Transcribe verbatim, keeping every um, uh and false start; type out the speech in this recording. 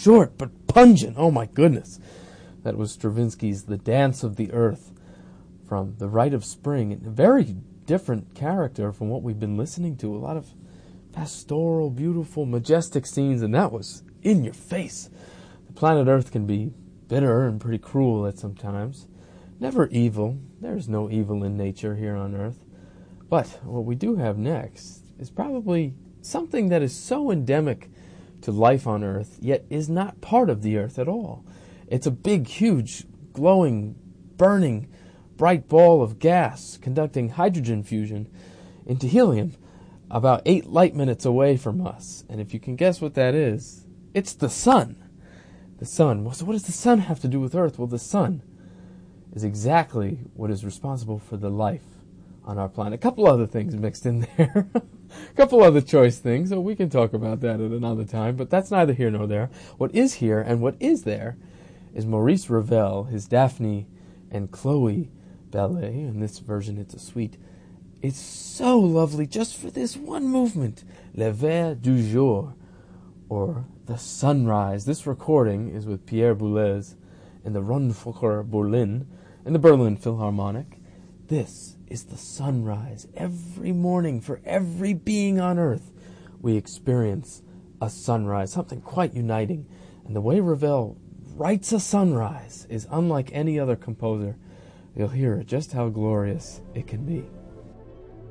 short but pungent. Oh my goodness. That was Stravinsky's The Dance of the Earth from The Rite of Spring. A very different character from what we've been listening to. A lot of pastoral, beautiful, majestic scenes, and that was in your face. The planet Earth can be bitter and pretty cruel at some times. Never evil. There's no evil in nature here on Earth. But what we do have next is probably something that is so endemic to life on Earth, yet is not part of the Earth at all. It's a big, huge, glowing, burning, bright ball of gas conducting hydrogen fusion into helium about eight light minutes away from us. And if you can guess what that is, it's the sun. The sun. So what does the sun have to do with Earth? Well, the sun is exactly what is responsible for the life on our planet. A couple other things mixed in there. A couple other choice things, so we can talk about that at another time, but that's neither here nor there. What is here and what is there is Maurice Ravel, his Daphne and Chloe ballet. In this version, it's a suite. It's so lovely just for this one movement, Le Ver du Jour, or the sunrise. This recording is with Pierre Boulez and the Rundfunker Berlin and the Berlin Philharmonic. This is the sunrise. Every morning, for every being on Earth, we experience a sunrise, something quite uniting. And the way Ravel writes a sunrise is unlike any other composer. You'll hear just how glorious it can be.